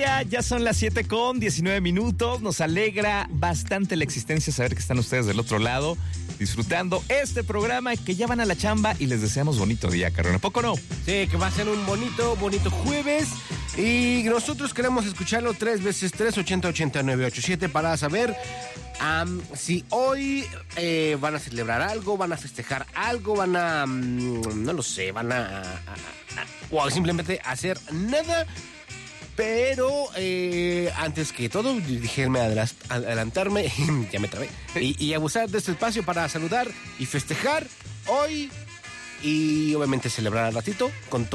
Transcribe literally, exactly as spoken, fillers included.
familia, ya son las siete con diecinueve minutos. Nos alegra bastante la existencia saber que están ustedes del otro lado disfrutando este programa, que ya van a la chamba y les deseamos bonito día, Carrón. ¿A poco no? Sí, que va a ser un bonito, bonito jueves. Y nosotros queremos escucharlo tres veces tres, ochenta, ochenta, nueve, ochenta y siete para saber um, si hoy eh, van a celebrar algo, van a festejar algo, van a, um, no lo sé, van a, a, a, a o simplemente hacer nada. Pero eh, antes que todo, déjenme adelantarme, ya me trabé, y, y abusar de este espacio para saludar y festejar hoy y obviamente celebrar al ratito con todo.